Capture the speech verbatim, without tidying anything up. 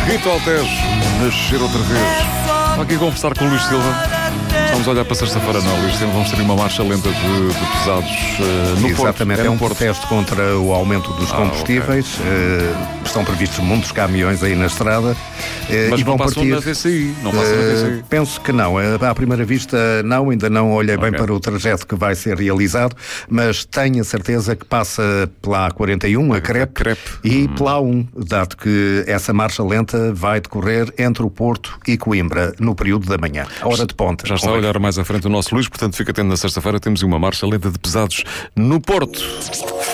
Rito Altejo, nascer outra vez. Estou aqui a conversar com o Luís Silva. Vamos olhar para sexta-feira, não, Luís Silva. Vamos ter uma marcha lenta de, de pesados uh, no Porto. Exatamente, é, é um protesto contra o aumento dos ah, combustíveis. Okay. Uh, estão previstos muitos caminhões aí na estrada. Uh, Mas e não vão passam partir, na V C I? Não passam uh, na V C I? Penso que não. Uh, à primeira vista, não. Ainda não olhei okay. bem para o trajeto que vai ser realizado, mas tenho a certeza que passa pela A quarenta e um, a Crepe, Crepe. e hum. pela A um, dado que essa marcha lenta vai decorrer entre o Porto e Coimbra, no período da manhã, a hora de ponta. Já está a olhar mais à frente o nosso Luís, portanto fica atento na sexta-feira, temos uma marcha lenta de pesados no Porto.